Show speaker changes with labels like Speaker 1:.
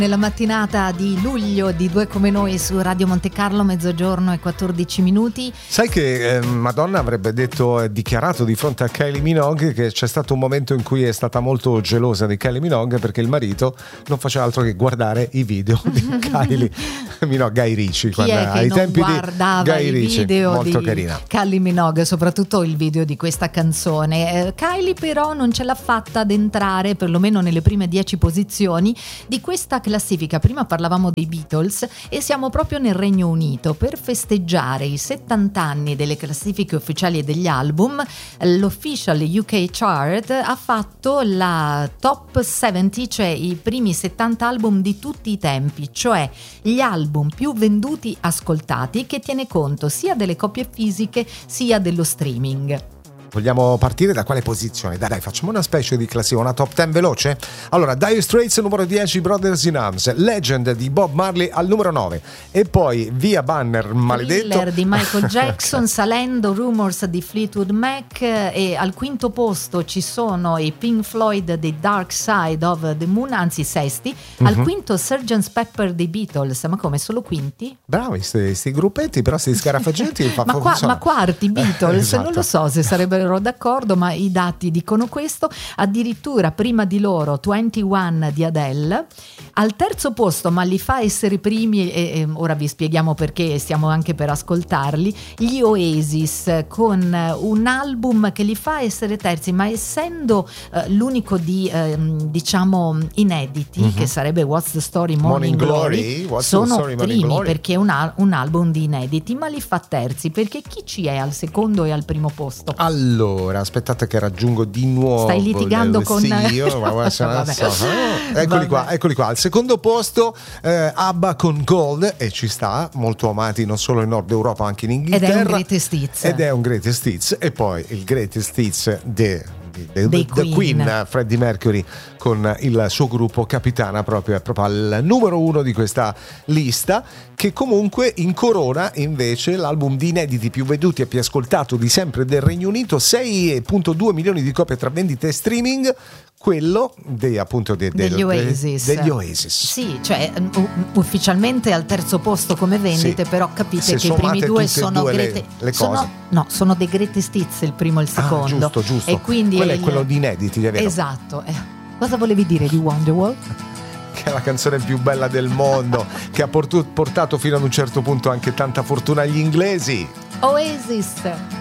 Speaker 1: Nella mattinata di luglio di Due Come Noi su Radio Monte Carlo, mezzogiorno e 14 minuti.
Speaker 2: Sai che Madonna avrebbe detto e dichiarato di fronte a Kylie Minogue che c'è stato un momento in cui è stata molto gelosa di Kylie Minogue perché il marito non faceva altro che guardare i video di Kylie Minogue, Guy Ritchie.
Speaker 1: Chi è che
Speaker 2: ai
Speaker 1: non
Speaker 2: tempi
Speaker 1: guardava
Speaker 2: di Guy
Speaker 1: i
Speaker 2: Ritchie,
Speaker 1: video
Speaker 2: molto
Speaker 1: di
Speaker 2: carina.
Speaker 1: Kylie Minogue, soprattutto il video di questa canzone. Kylie però non ce l'ha fatta ad entrare perlomeno nelle prime 10 posizioni di questa classifica. Prima parlavamo dei Beatles e siamo proprio nel Regno Unito per festeggiare i 70 anni delle classifiche ufficiali e degli album. L'Official UK Chart ha fatto la Top 70, cioè i primi 70 album di tutti i tempi, cioè gli album più venduti ascoltati, che tiene conto sia delle copie fisiche sia dello streaming.
Speaker 2: Vogliamo partire da quale posizione? Dai, facciamo una specie di classifica, una top 10 veloce. Allora, Dire Straits numero 10, Brothers in Arms, Legend di Bob Marley al numero 9 e poi Via Banner maledetto,
Speaker 1: Thriller di Michael Jackson, salendo Rumors di Fleetwood Mac, e al quinto posto ci sono i Pink Floyd di Dark Side of the Moon, anzi sesti, al quinto Sgt. Pepper dei Beatles. Ma come, solo quinti?
Speaker 2: Bravi sti gruppetti, però sti scarafaggetti
Speaker 1: ma quarti Beatles,
Speaker 2: esatto.
Speaker 1: Non lo so se sarebbero d'accordo, ma i dati dicono questo. Addirittura prima di loro 21 di Adele, al terzo posto, ma li fa essere primi e ora vi spieghiamo perché, stiamo anche per ascoltarli, gli Oasis, con un album che li fa essere terzi, ma essendo l'unico di diciamo inediti, che sarebbe What's the Story Morning Glory, sono primi perché è un album di inediti, ma li fa terzi perché chi ci è al secondo e al primo posto?
Speaker 2: Allora, aspettate che raggiungo di nuovo.
Speaker 1: Stai litigando con
Speaker 2: Eccoli qua. Al secondo posto ABBA con Gold, e ci sta, molto amati non solo in Nord Europa, anche in Inghilterra. Ed è un greatest hits. E poi il greatest hits The Queen, Freddie Mercury con il suo gruppo Capitana proprio al numero 1 di questa lista, che comunque incorona invece l'album di inediti più venduti e più ascoltato di sempre del Regno Unito, 6,2 milioni di copie tra vendite e streaming, quello degli Oasis.
Speaker 1: Sì, cioè ufficialmente al terzo posto come vendite, però capite che i primi due sono sono dei greatest hits, il primo e il secondo.
Speaker 2: Giusto.
Speaker 1: E quindi
Speaker 2: quello è quello di inediti, è vero?
Speaker 1: Esatto. Cosa volevi dire di Wonderwall?
Speaker 2: Che è la canzone più bella del mondo, che ha portato fino ad un certo punto anche tanta fortuna agli inglesi.
Speaker 1: Oasis.